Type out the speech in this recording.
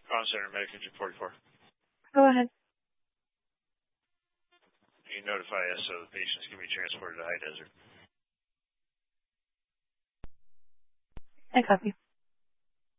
Comm Center, Medic Engine 44. Go ahead. You notify us so the patients can be transported to High Desert. I copy.